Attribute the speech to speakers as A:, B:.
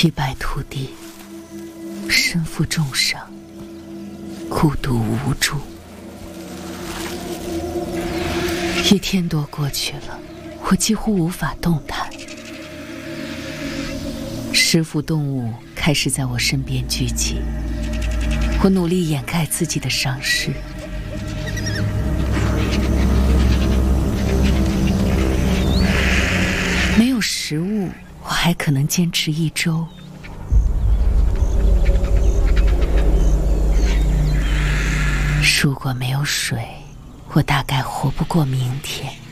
A: 弃白土地，身负重伤，孤独无助。1天多过去了，我几乎无法动弹。10幅动物开始在我身边聚集，我努力掩盖自己的伤势。没有食物，我还可能坚持1周。如果没有水，我大概活不过明天。